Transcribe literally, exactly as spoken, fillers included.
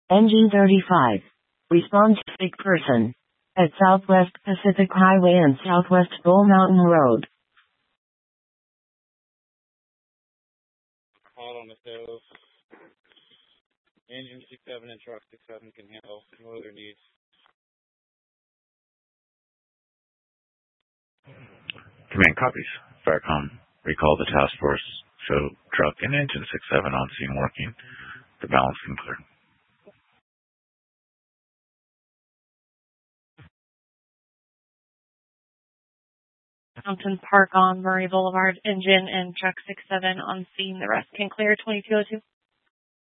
Engine thirty-five. Responds to sick person. At Southwest Pacific Highway and Southwest Bull Mountain Road. Call on the stove. Engine six seven and truck six seven can handle no other needs. Command copies. Firecom. Recall the task force. Show truck and engine six seven on scene working. The balance can clear. Mountain Park on Murray Boulevard. Engine and truck six seven on scene. The rest can clear. twenty-two oh two.